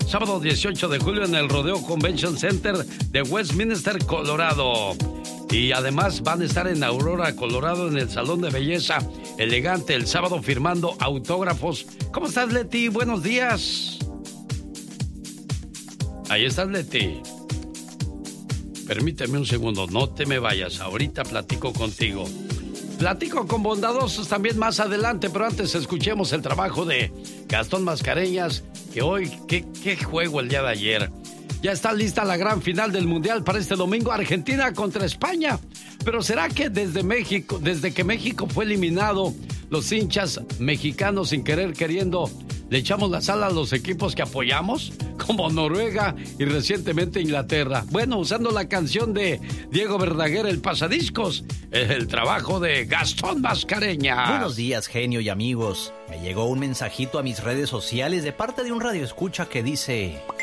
sábado 18 de julio en el Rodeo Convention Center de Westminster, Colorado. Y además van a estar en Aurora, Colorado, en el Salón de Belleza Elegante el sábado firmando autógrafos. ¿Cómo estás, Leti? Buenos días. Ahí estás, Leti. Permíteme un segundo, no te me vayas. Ahorita platico contigo. Platico con Bondadosos también más adelante, pero antes escuchemos el trabajo de Gastón Mascareñas, que hoy, qué juego el día de ayer. Ya está lista la gran final del Mundial para este domingo, Argentina contra España. Pero ¿será que desde que México fue eliminado, los hinchas mexicanos sin querer queriendo, le echamos la sal a los equipos que apoyamos? Como Noruega y recientemente Inglaterra. Bueno, usando la canción de Diego Verdaguer, El Pasadiscos, el trabajo de Gastón Mascareñas. Buenos días, genio y amigos. Me llegó un mensajito a mis redes sociales de parte de un radioescucha que dice: